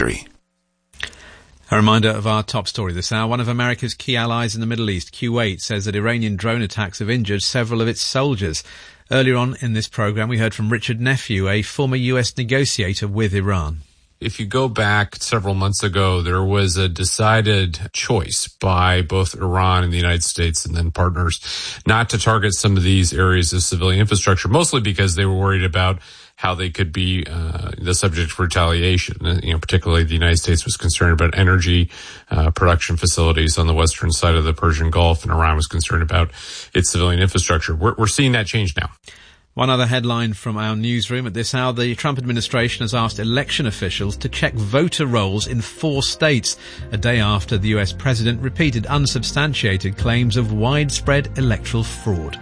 history. A reminder of our top story this hour. One of America's key allies in the Middle East, Kuwait, says that Iranian drone attacks have injured several of its soldiers. Earlier on in this programme, we heard from Richard Nephew, a former US negotiator with Iran. If you go back several months ago, there was a decided choice by both Iran and the United States and then partners not to target some of these areas of civilian infrastructure, mostly because they were worried about how they could be the subject of retaliation. Particularly the United States was concerned about energy production facilities on the western side of the Persian Gulf, and Iran was concerned about its civilian infrastructure. We're seeing that change now. One other headline from our newsroom at this hour: the Trump administration has asked election officials to check voter rolls in 4 states, a day after the US president repeated unsubstantiated claims of widespread electoral fraud.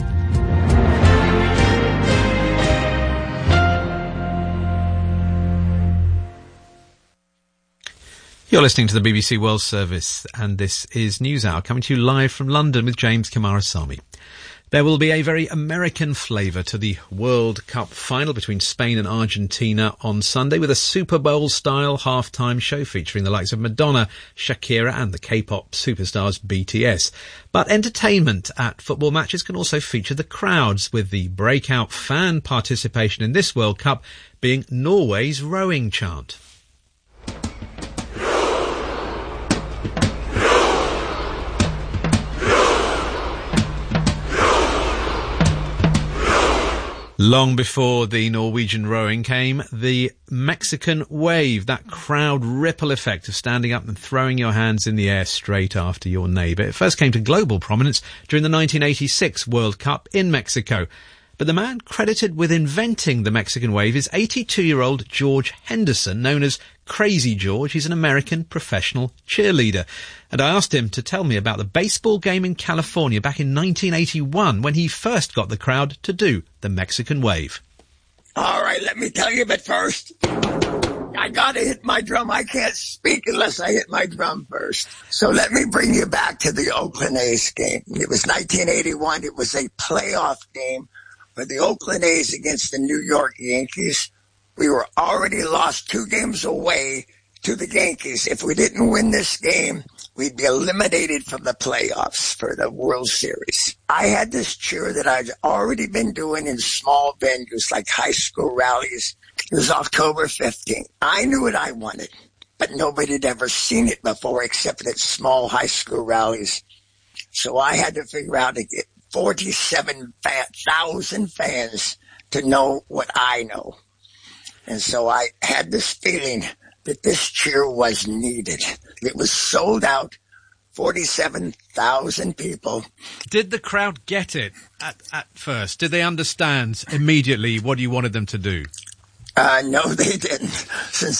You're listening to the BBC World Service, and this is News Hour, coming to you live from London with James Kamarasamy. There will be a very American flavour to the World Cup final between Spain and Argentina on Sunday, with a Super Bowl-style halftime show featuring the likes of Madonna, Shakira and the K-pop superstars BTS. But entertainment at football matches can also feature the crowds, with the breakout fan participation in this World Cup being Norway's rowing chant. Long before the Norwegian rowing came the Mexican wave, that crowd ripple effect of standing up and throwing your hands in the air straight after your neighbour. It first came to global prominence during the 1986 World Cup in Mexico. But the man credited with inventing the Mexican wave is 82-year-old George Henderson, known as Crazy George. He's an American professional cheerleader. And I asked him to tell me about the baseball game in California back in 1981 when he first got the crowd to do the Mexican wave. All right, let me tell you, but first, I gotta hit my drum. I can't speak unless I hit my drum first. So let me bring you back to the Oakland A's game. It was 1981. It was a playoff game for the Oakland A's against the New York Yankees. We were already lost 2 games away to the Yankees. If we didn't win this game, we'd be eliminated from the playoffs for the World Series. I had this cheer that I'd already been doing in small venues like high school rallies. It was October 15th. I knew what I wanted, but nobody had ever seen it before except at small high school rallies. So I had to figure out to get 47,000 fans to know what I know. And so I had this feeling that this cheer was needed. It was sold out, 47,000 people. Did the crowd get it at first? Did they understand immediately what you wanted them to do? No, they didn't. Since